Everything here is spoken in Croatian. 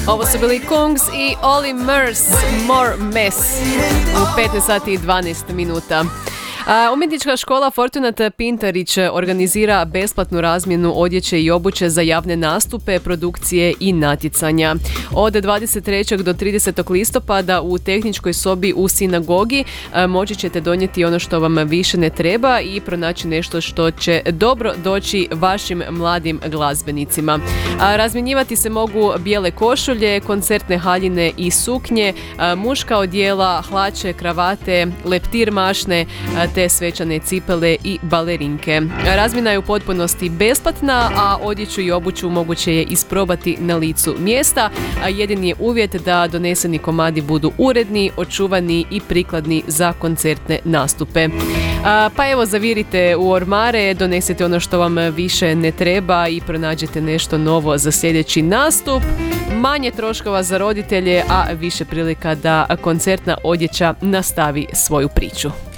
Ovo su bili Kungs i Olly Murs, More Mess, u 15 sati i 12 minuta. Umjetnička škola Fortunat Pintarić organizira besplatnu razmjenu odjeće i obuće za javne nastupe, produkcije i natjecanja. Od 23. do 30. listopada u tehničkoj sobi u sinagogi moći ćete donijeti ono što vam više ne treba i pronaći nešto što će dobro doći vašim mladim glazbenicima. Razmjenjivati se mogu bijele košulje, koncertne haljine i suknje, muška odjela, hlače, kravate, leptir mašne, te svečane cipele i balerinke. Razmjena je u potpunosti besplatna, a odjeću i obuću moguće je isprobati na licu mjesta, a jedini je uvjet da doneseni komadi budu uredni, očuvani i prikladni za koncertne nastupe. Pa evo, zavirite u ormare, donesete ono što vam više ne treba i pronađete nešto novo za sljedeći nastup. Manje troškova za roditelje, a više prilika da koncertna odjeća nastavi svoju priču.